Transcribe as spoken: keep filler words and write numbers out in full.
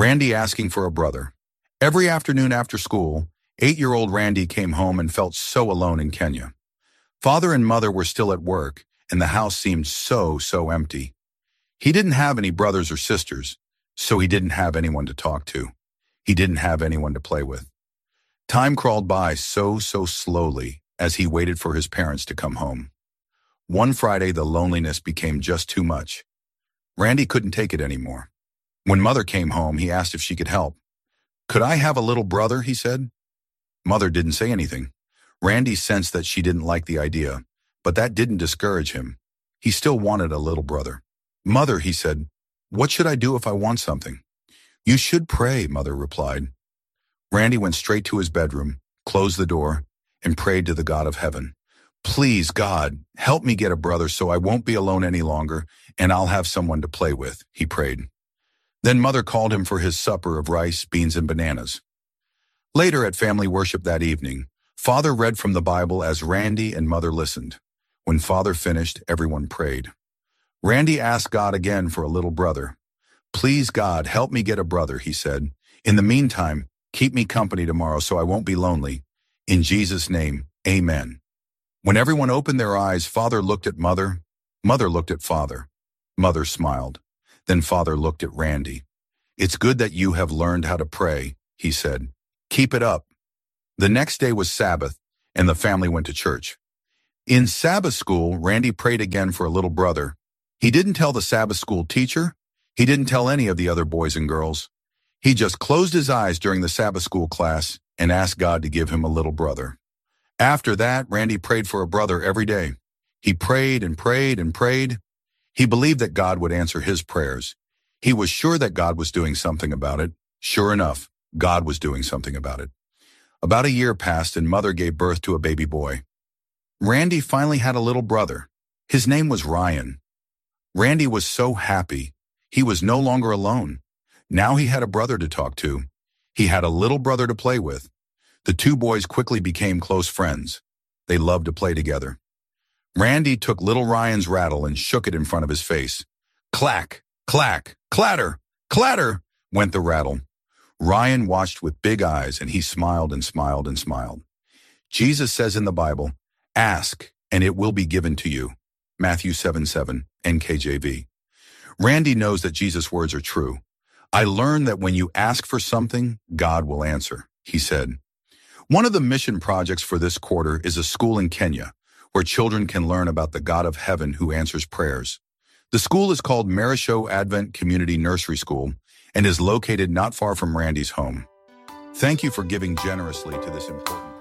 Randy asking for a brother. Every afternoon after school, eight-year-old Randy came home and felt so alone in Kenya. Father and mother were still at work, and the house seemed so, so empty. He didn't have any brothers or sisters, so he didn't have anyone to talk to. He didn't have anyone to play with. Time crawled by so, so slowly as he waited for his parents to come home. One Friday, the loneliness became just too much. Randy couldn't take it anymore. When mother came home, he asked if she could help. "Could I have a little brother?" he said. Mother didn't say anything. Randy sensed that she didn't like the idea, but that didn't discourage him. He still wanted a little brother. "Mother," he said, "what should I do if I want something?" "You should pray," Mother replied. Randy went straight to his bedroom, closed the door, and prayed to the God of heaven. "Please, God, help me get a brother so I won't be alone any longer and I'll have someone to play with," he prayed. Then Mother called him for his supper of rice, beans, and bananas. Later at family worship that evening, Father read from the Bible as Randy and Mother listened. When Father finished, everyone prayed. Randy asked God again for a little brother. "Please, God, help me get a brother," he said. "In the meantime, keep me company tomorrow so I won't be lonely. In Jesus' name, amen." When everyone opened their eyes, Father looked at Mother. Mother looked at Father. Mother smiled. Then Father looked at Randy. "It's good that you have learned how to pray," he said. "Keep it up." The next day was Sabbath, and the family went to church. In Sabbath school, Randy prayed again for a little brother. He didn't tell the Sabbath school teacher. He didn't tell any of the other boys and girls. He just closed his eyes during the Sabbath school class and asked God to give him a little brother. After that, Randy prayed for a brother every day. He prayed and prayed and prayed. He believed that God would answer his prayers. He was sure that God was doing something about it. Sure enough, God was doing something about it. About a year passed and Mother gave birth to a baby boy. Randy finally had a little brother. His name was Ryan. Randy was so happy. He was no longer alone. Now he had a brother to talk to. He had a little brother to play with. The two boys quickly became close friends. They loved to play together. Randy took little Ryan's rattle and shook it in front of his face. Clack, clack, clatter, clatter, went the rattle. Ryan watched with big eyes, and he smiled and smiled and smiled. Jesus says in the Bible, "Ask, and it will be given to you." Matthew seven seven, N K J V. Randy knows that Jesus' words are true. "I learned that when you ask for something, God will answer," he said. One of the mission projects for this quarter is a school in Kenya, where children can learn about the God of heaven who answers prayers. The school is called Marisho Advent Community Nursery School and is located not far from Randy's home. Thank you for giving generously to this important